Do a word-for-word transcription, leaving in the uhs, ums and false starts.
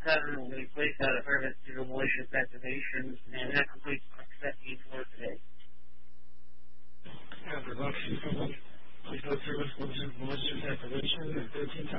seven will be placed out of service due to malicious activations, and that completes